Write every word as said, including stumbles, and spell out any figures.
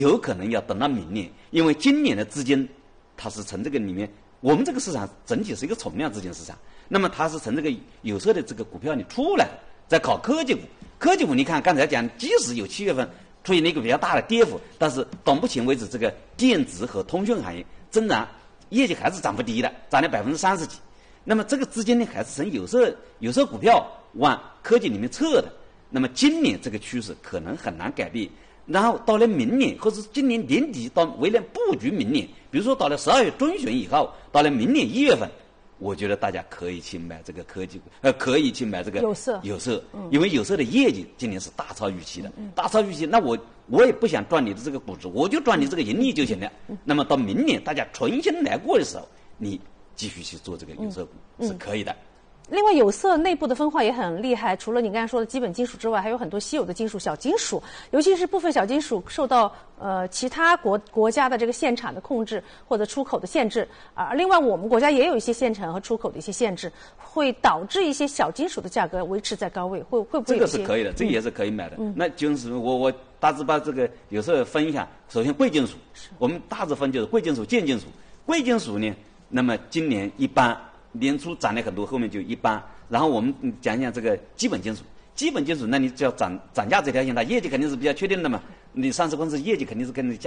有可能要等到明年，因为今年的资金它是从这个里面，我们这个市场整体是一个存量资金市场，那么它是从这个有色的这个股票里出来的，在搞科技股。科技股你看刚才讲，即使有七月份出现了一个比较大的跌幅，但是到目前为止，这个电子和通讯行业仍然业绩还是涨不低的，涨了百分之三十几。那么这个资金呢，还是从有色有色股票往科技里面撤的。那么今年这个趋势可能很难改变。然后到了明年，或者今年年底到为了布局明年，比如说到了十二月中旬以后，到了明年一月份，我觉得大家可以去买这个科技股，呃，可以去买这个有色， 有色，嗯、因为有色的业绩今年是大超预期的，嗯、大超预期。那我我也不想赚你的这个股值，我就赚你这个盈利就行了。嗯、那么到明年大家重新来过的时候，你继续去做这个有色股、嗯、是可以的。 另外，有色内部的分化也很厉害，除了你刚才说的基本金属之外，还有很多稀有的金属、小金属，尤其是部分小金属受到呃其他国国家的这个限产的控制或者出口的限制啊。另外，我们国家也有一些限产和出口的一些限制，会导致一些小金属的价格维持在高位，会会不会有些？ 这个是可以的，这个也是可以买的。嗯、那就是我我大致把这个有色分一下，首先贵金属，我们大致分就是贵金属、贱金属。贵金属呢，那么今年一般。年初涨了很多，后面就一般。然后我们讲讲这个基本金属，基本金属，那你只要涨涨价这条线，它业绩肯定是比较确定的嘛。你上市公司业绩肯定是跟你价。